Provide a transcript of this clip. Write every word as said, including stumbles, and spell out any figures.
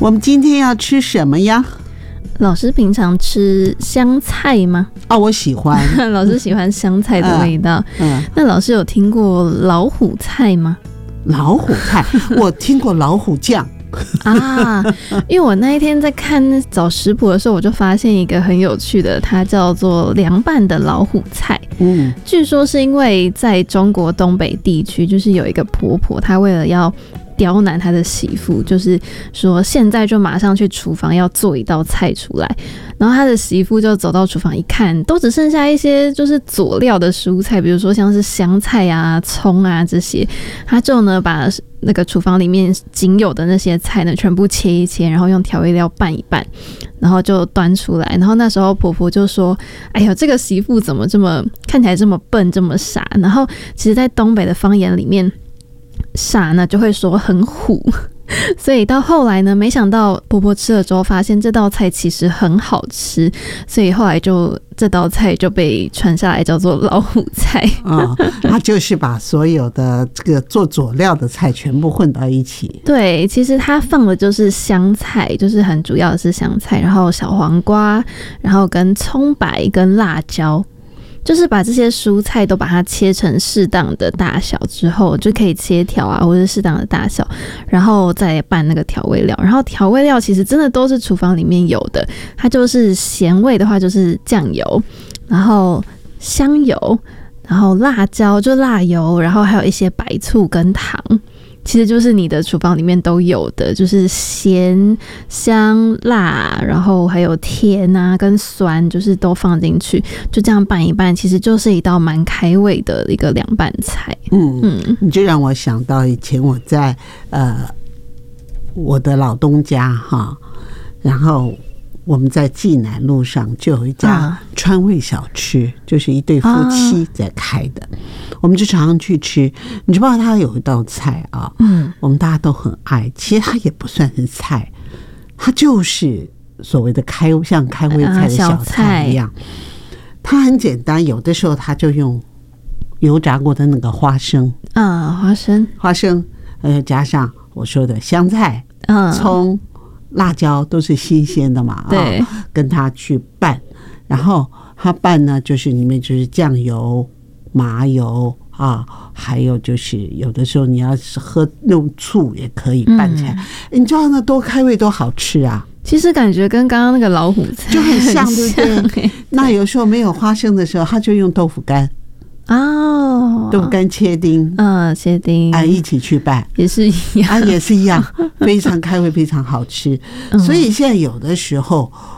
我们今天要吃什么呀？ 老师平常吃香菜吗？ 哦，我喜欢。 老师喜欢香菜的味道。嗯，嗯那老师有听过老虎菜吗？ 老虎菜，我听过老虎酱。 啊，因为我那一天在看找食谱的时候，我就发现一个很有趣的，它叫做凉拌的老虎菜。嗯，据说是因为在中国东北地区，就是有一个婆婆，她为了要刁难她的媳妇，就是说现在就马上去厨房要做一道菜出来，然后她的媳妇就走到厨房一看，都只剩下一些就是佐料的蔬菜，比如说像是香菜啊、葱啊这些，她就呢把那个厨房里面仅有的那些菜呢全部切一切，然后用调味料拌一拌，然后就端出来。然后那时候婆婆就说：“哎呦，这个媳妇怎么这么看起来这么笨，这么傻？”然后其实，在东北的方言里面，傻呢就会说很虎。所以到后来呢，没想到婆婆吃了之后发现这道菜其实很好吃，所以后来就这道菜就被传下来叫做老虎菜。 啊、哦，它就是把所有的这个做佐料的菜全部混到一起。 对，其实它放的就是香菜，就是很主要的是香菜，然后小黄瓜，然后跟葱白跟辣椒。就是把这些蔬菜都把它切成适当的大小之后，就可以切条啊，或者是适当的大小，然后再拌那个调味料。然后调味料其实真的都是厨房里面有的，它就是咸味的话就是酱油，然后香油，然后辣椒就辣油，然后还有一些白醋跟糖。其实就是你的厨房里面都有的，就是咸、香、辣，然后还有甜啊跟酸，就是都放进去，就这样拌一拌，其实就是一道蛮开胃的一个凉拌菜。 嗯嗯，你就让我想到以前我在呃我的老东家哈，然后我们在济南路上就有一家川味小吃，啊、就是一对夫妻在开的。啊我们就常常去吃，你知道它有一道菜啊，嗯，我们大家都很爱。其实它也不算是菜，它就是所谓的开像开胃菜的小菜一样。它很简单，有的时候它就用油炸过的那个花生， 啊，花生， 花生，呃，加上我说的香菜、嗯、葱、辣椒都是新鲜的嘛， 对， 啊，跟它去拌，然后它拌呢，就是里面就是酱油。麻油啊，还有就是有的时候你要是喝用醋也可以拌起来，嗯、你知道那多开胃多好吃啊！ 其实感觉跟刚刚那个老虎菜就很像，对不对？那有时候没有花生的时候，他就用豆腐干哦，豆腐干切丁， 嗯，切丁啊，一起去拌， 也是一样， 啊，也是一样，非常开胃，非常好吃。嗯、所以现在有的时候。